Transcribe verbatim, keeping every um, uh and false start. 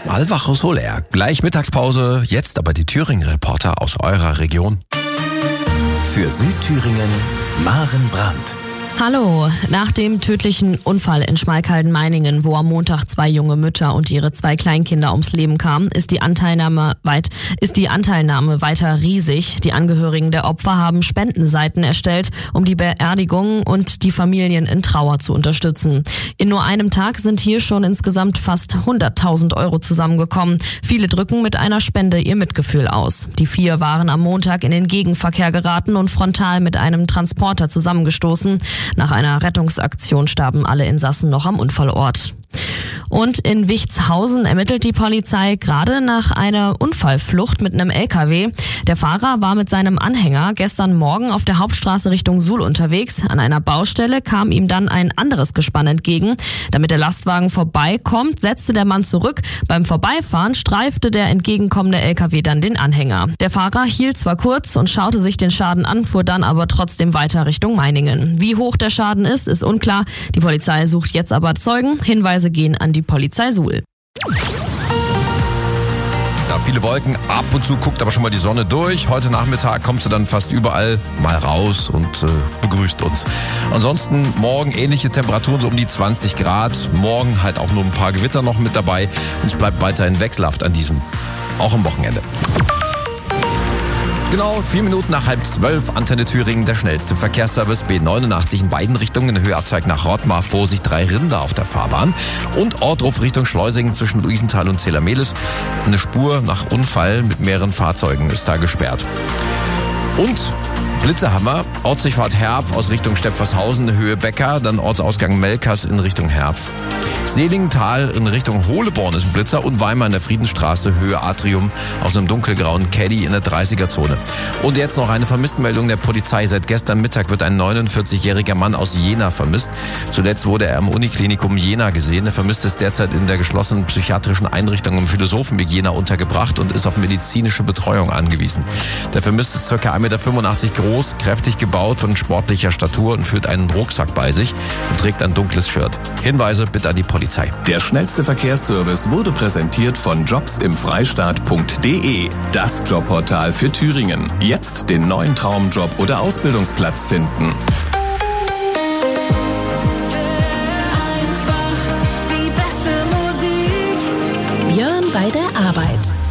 Alvaro Soler. Gleich Mittagspause, jetzt aber die Thüringen-Reporter aus eurer Region. Für Südthüringen Maren Brandt. Hallo, nach dem tödlichen Unfall in Schmalkalden-Meiningen, wo am Montag zwei junge Mütter und ihre zwei Kleinkinder ums Leben kamen, ist die Anteilnahme weit, ist die Anteilnahme weiter riesig. Die Angehörigen der Opfer haben Spendenseiten erstellt, um die Beerdigungen und die Familien in Trauer zu unterstützen. In nur einem Tag sind hier schon insgesamt fast hunderttausend Euro zusammengekommen. Viele drücken mit einer Spende ihr Mitgefühl aus. Die vier waren am Montag in den Gegenverkehr geraten und frontal mit einem Transporter zusammengestoßen. Nach einer Rettungsaktion starben alle Insassen noch am Unfallort. Und in Wichtshausen ermittelt die Polizei gerade nach einer Unfallflucht mit einem L K W. Der Fahrer war mit seinem Anhänger gestern Morgen auf der Hauptstraße Richtung Suhl unterwegs. An einer Baustelle kam ihm dann ein anderes Gespann entgegen. Damit der Lastwagen vorbeikommt, setzte der Mann zurück. Beim Vorbeifahren streifte der entgegenkommende L K W dann den Anhänger. Der Fahrer hielt zwar kurz und schaute sich den Schaden an, fuhr dann aber trotzdem weiter Richtung Meiningen. Wie hoch der Schaden ist, ist unklar. Die Polizei sucht jetzt aber Zeugen. Hinweise gehen an die Polizei Suhl. Ja, viele Wolken, ab und zu guckt aber schon mal die Sonne durch. Heute Nachmittag kommt sie dann fast überall mal raus und äh, begrüßt uns. Ansonsten morgen ähnliche Temperaturen, so um die zwanzig Grad. Morgen halt auch nur ein paar Gewitter noch mit dabei. Und es bleibt weiterhin wechselhaft an diesem, auch am Wochenende. Genau, vier Minuten nach halb zwölf, Antenne Thüringen, der schnellste Verkehrsservice B neunundachtzig in beiden Richtungen, Höheabzweig nach Rottmar, Vorsicht, drei Rinder auf der Fahrbahn und Ortruf Richtung Schleusingen zwischen Luisenthal und Zählermehlis. Eine Spur nach Unfall mit mehreren Fahrzeugen ist da gesperrt. Und Blitzerhammer, Ortsdurchfahrt Herpf aus Richtung Stepfershausen, Höhe Becker, dann Ortsausgang Melkers in Richtung Herpf. Seelingenthal in Richtung Hohleborn ist ein Blitzer und Weimar in der Friedensstraße, Höhe Atrium, aus einem dunkelgrauen Caddy in der dreißiger-Zone. Und jetzt noch eine Vermisstenmeldung der Polizei. Seit gestern Mittag wird ein neunundvierzigjähriger Mann aus Jena vermisst. Zuletzt wurde er am Uniklinikum Jena gesehen. Der Vermisste ist derzeit in der geschlossenen psychiatrischen Einrichtung im Philosophenweg Jena untergebracht und ist auf medizinische Betreuung angewiesen. Der Vermisste ist ca. eins Komma fünfundachtzig Meter groß, kräftig gebaut, von sportlicher Statur und führt einen Rucksack bei sich und trägt ein dunkles Shirt. Hinweise bitte an die Polizei. Der schnellste Verkehrsservice wurde präsentiert von jobs im freistaat punkt de, das Jobportal für Thüringen. Jetzt den neuen Traumjob oder Ausbildungsplatz finden. Einfach die beste Musik. Björn bei der Arbeit.